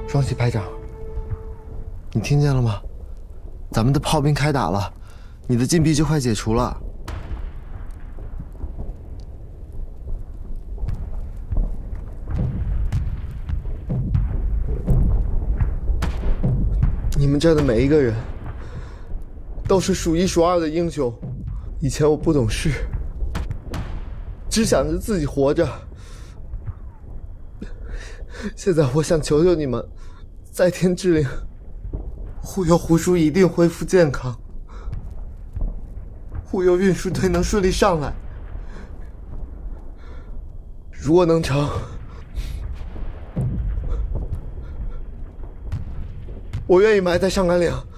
双喜排长，你听见了吗？咱们的炮兵开打了，你的禁闭就快解除了。你们这儿的每一个人都是数一数二的英雄。以前我不懂事，只想着自己活着。现在我想求求你们，在天之灵护佑胡叔一定恢复健康，护佑运输队能顺利上来。如果能成，我愿意埋在上甘岭。